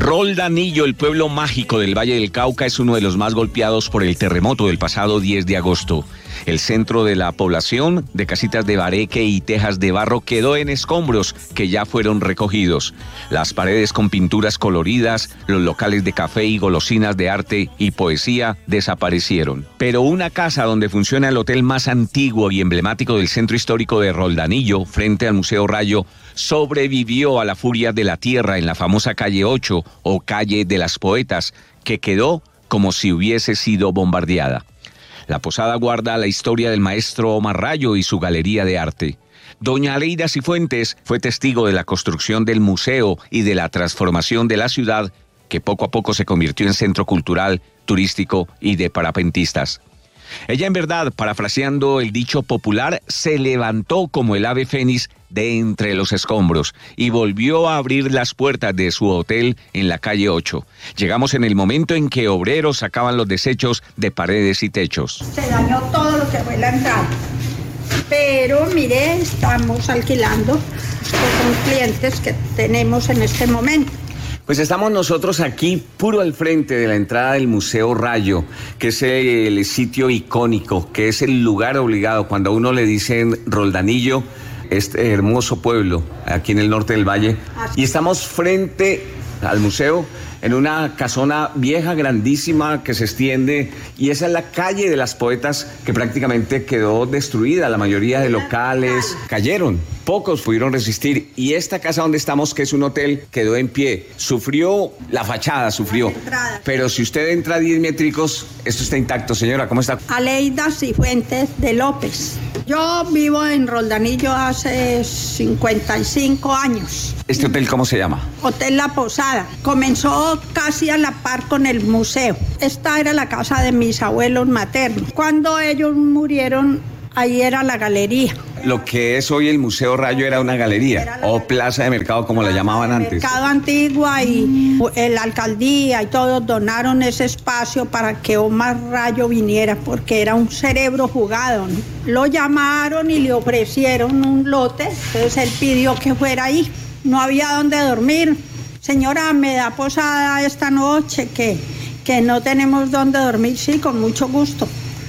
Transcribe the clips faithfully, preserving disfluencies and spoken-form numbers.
Roldanillo, el pueblo mágico del Valle del Cauca, es uno de los más golpeados por el terremoto del pasado diez de agosto. El centro de la población, de casitas de bareque y tejas de barro, quedó en escombros que ya fueron recogidos. Las paredes con pinturas coloridas, los locales de café y golosinas de arte y poesía desaparecieron. Pero una casa donde funciona el hotel más antiguo y emblemático del centro histórico de Roldanillo, frente al Museo Rayo, sobrevivió a la furia de la tierra en la famosa calle ocho o calle de las Poetas, que quedó como si hubiese sido bombardeada. La posada guarda la historia del maestro Omar Rayo y su galería de arte. Doña Aleida Cifuentes fue testigo de la construcción del museo y de la transformación de la ciudad, que poco a poco se convirtió en centro cultural, turístico y de parapentistas. Ella, en verdad, parafraseando el dicho popular, se levantó como el ave fénix de entre los escombros y volvió a abrir las puertas de su hotel en la calle ocho. Llegamos en el momento en que obreros sacaban los desechos de paredes y techos. Se dañó todo lo que fue la entrada, pero mire, estamos alquilando, estos son clientes que tenemos en este momento. Pues estamos nosotros aquí puro al frente de la entrada del Museo Rayo, que es el sitio icónico, que es el lugar obligado cuando a uno le dicen Roldanillo, este hermoso pueblo aquí en el norte del valle. Y estamos frente al museo en una casona vieja, grandísima, que se extiende, y esa es la calle de las Poetas, que prácticamente quedó destruida. La mayoría de locales cayeron, pocos pudieron resistir, y esta casa donde estamos, que es un hotel, quedó en pie. Sufrió la fachada, sufrió, pero si usted entra a diez métricos, esto está intacto. Señora, ¿cómo está? Aleida Cifuentes de López. Yo vivo en Roldanillo hace cincuenta y cinco años. ¿Este hotel cómo se llama? Hotel La Posada. Comenzó casi a la par con el museo. Esta era la casa de mis abuelos maternos. Cuando ellos murieron, ahí era la galería. Lo que es hoy el Museo Rayo era una galería, era o plaza de mercado, como la llamaban antes. Mercado Antigua, y la alcaldía y todos donaron ese espacio para que Omar Rayo viniera, porque era un cerebro jugado, ¿no? Lo llamaron y le ofrecieron un lote, entonces él pidió que fuera ahí. No había dónde dormir. Señora, ¿me da posada esta noche? Que, que no tenemos dónde dormir. Sí, con mucho gusto.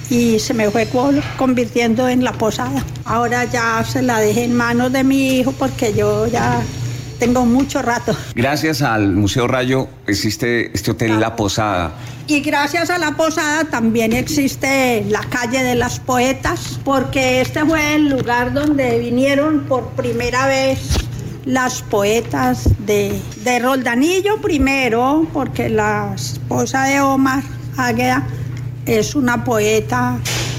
Y se me fue convirtiendo en la posada. Ahora ya se la dejé en manos de mi hijo porque yo ya tengo mucho rato. Gracias al Museo Rayo existe este hotel La Posada. Y gracias a La Posada también existe la calle de las Poetas, porque este fue el lugar donde vinieron por primera vez las poetas de, de Roldanillo primero, porque la esposa de Omar Águeda es una poeta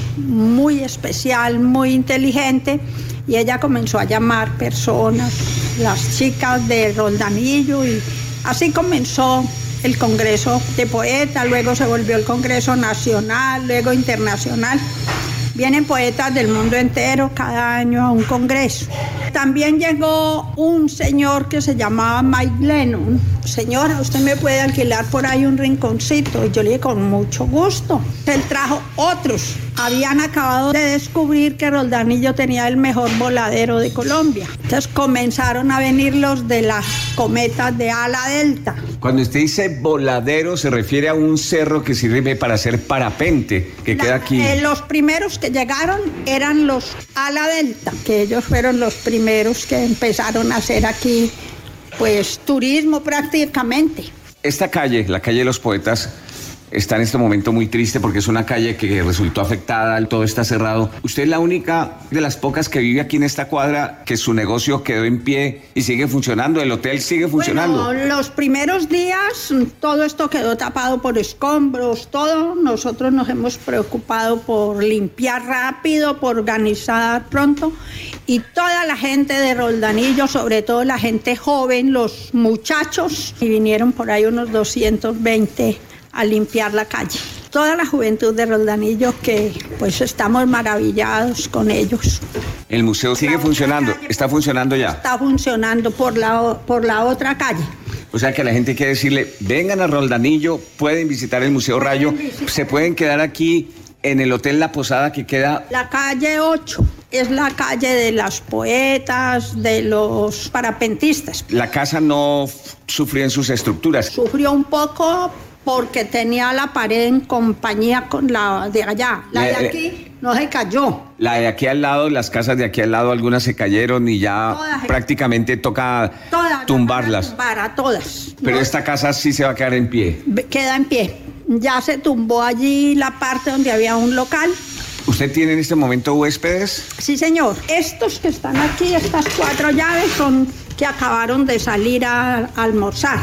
muy especial, muy inteligente, y ella comenzó a llamar personas, las chicas de Roldanillo, y así comenzó el Congreso de Poetas, luego se volvió el Congreso Nacional, luego Internacional. Vienen poetas del mundo entero cada año a un congreso. También llegó un señor que se llamaba Mike Lennon. Señora, ¿usted me puede alquilar por ahí un rinconcito? Y yo le dije, con mucho gusto. Él trajo otros. Habían acabado de descubrir que Roldanillo tenía el mejor voladero de Colombia. Entonces comenzaron a venir los de las cometas de ala delta. Cuando usted dice voladero, se refiere a un cerro que sirve para hacer parapente, que La, queda aquí. Eh, los primeros que llegaron eran los ala delta, que ellos fueron los primeros que empezaron a hacer aquí, pues, turismo prácticamente. Esta calle, la calle de los Poetas, está en este momento muy triste porque es una calle que resultó afectada, todo está cerrado. Usted es la única de las pocas que vive aquí en esta cuadra que su negocio quedó en pie y sigue funcionando, el hotel sigue funcionando. Bueno, los primeros días todo esto quedó tapado por escombros, todo. Nosotros nos hemos preocupado por limpiar rápido, por organizar pronto, y toda la gente de Roldanillo, sobre todo la gente joven, los muchachos, y vinieron por ahí unos doscientos veinte a limpiar la calle. Toda la juventud de Roldanillo, que pues estamos maravillados con ellos. El museo sigue funcionando, está funcionando ya. Está funcionando por la, por la otra calle. O sea que a la gente hay que decirle, vengan a Roldanillo, pueden visitar el Museo Rayo, se pueden quedar aquí en el Hotel La Posada, que queda... La calle ocho. es la calle de las poetas, de los parapentistas. La casa no sufrió en sus estructuras. Sufrió un poco porque tenía la pared en compañía con la de allá. La de aquí no se cayó. La de aquí al lado, las casas de aquí al lado, algunas se cayeron y ya todas prácticamente toca todas, tumbarlas. Tumbar a todas. Pero ¿no? Esta casa sí se va a quedar en pie. Queda en pie. Ya se tumbó allí la parte donde había un local. ¿Usted tiene en este momento huéspedes? Sí, señor. Estos que están aquí, estas cuatro llaves, son que acabaron de salir a, a almorzar.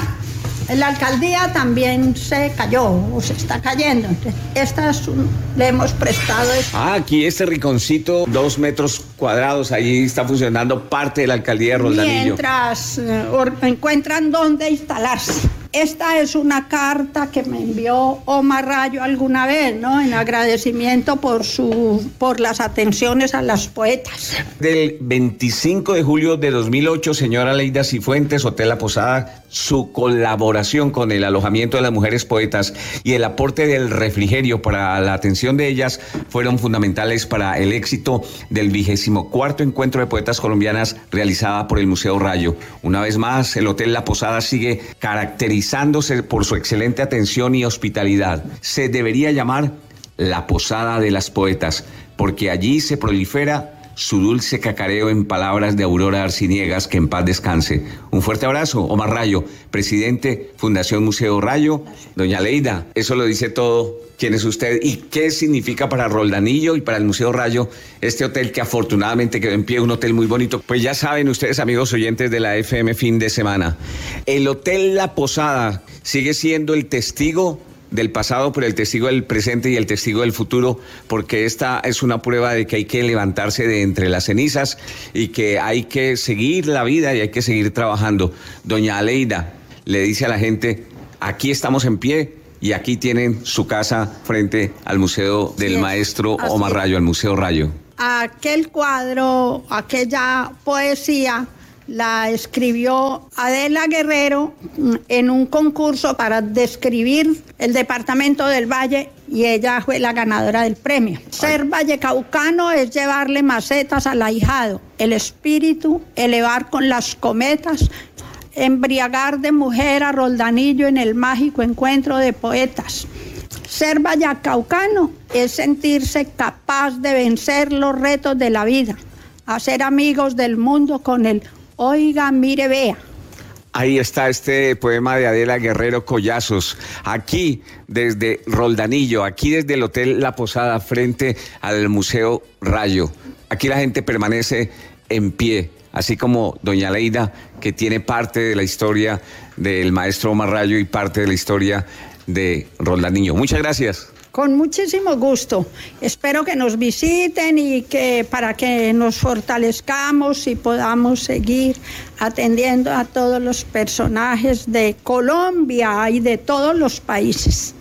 La alcaldía también se cayó, o se está cayendo. Estas le hemos prestado. Ah, aquí este rinconcito, dos metros cuadrados, ahí está funcionando parte de la alcaldía de Roldanillo. Mientras eh, or, encuentran dónde instalarse. Esta es una carta que me envió Omar Rayo alguna vez, ¿no? En agradecimiento por su, por las atenciones a las poetas. Del veinticinco de julio de dos mil ocho, señora Leida Cifuentes, Hotel La Posada, su colaboración con el alojamiento de las mujeres poetas y el aporte del refrigerio para la atención de ellas fueron fundamentales para el éxito del vigésimo cuarto encuentro de poetas colombianas realizada por el Museo Rayo. Una vez más, el Hotel La Posada sigue caracterizado por su excelente atención y hospitalidad. Se debería llamar La Posada de las Poetas, porque allí se prolifera su dulce cacareo, en palabras de Aurora Arciniegas, que en paz descanse. Un fuerte abrazo, Omar Rayo, presidente, Fundación Museo Rayo. Doña Leida, eso lo dice todo. ¿Quién es usted y qué significa para Roldanillo y para el Museo Rayo este hotel que afortunadamente quedó en pie, un hotel muy bonito? Pues ya saben ustedes, amigos oyentes de la F M Fin de Semana, el Hotel La Posada sigue siendo el testigo del pasado, pero el testigo del presente y el testigo del futuro, porque esta es una prueba de que hay que levantarse de entre las cenizas y que hay que seguir la vida y hay que seguir trabajando. Doña Aleida le dice a la gente, aquí estamos en pie, y aquí tienen su casa frente al Museo del sí, Maestro Omar Rayo, al Museo Rayo. Aquel cuadro, aquella poesía, la escribió Adela Guerrero en un concurso para describir el departamento del Valle y ella fue la ganadora del premio. Ay. Ser vallecaucano es llevarle macetas al ahijado, el espíritu, elevar con las cometas, embriagar de mujer a Roldanillo en el mágico encuentro de poetas. Ser vallecaucano es sentirse capaz de vencer los retos de la vida, hacer amigos del mundo con el oiga, mire, vea. Ahí está este poema de Adela Guerrero Collazos, aquí desde Roldanillo, aquí desde el Hotel La Posada, frente al Museo Rayo. Aquí la gente permanece en pie, así como doña Leida, que tiene parte de la historia del maestro Omar Rayo y parte de la historia de Roldanillo. Muchas gracias. Con muchísimo gusto. Espero que nos visiten y que para que nos fortalezcamos y podamos seguir atendiendo a todos los personajes de Colombia y de todos los países.